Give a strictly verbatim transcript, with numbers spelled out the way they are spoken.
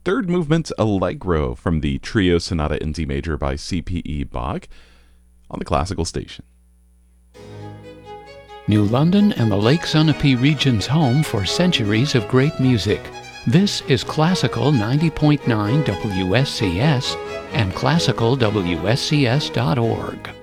third movement Allegro from the Trio Sonata in D major by C P E Bach on the Classical Station. New London and the Lake Sunapee region's home for centuries of great music. This is Classical ninety point nine W S C S and classical W S C S dot org.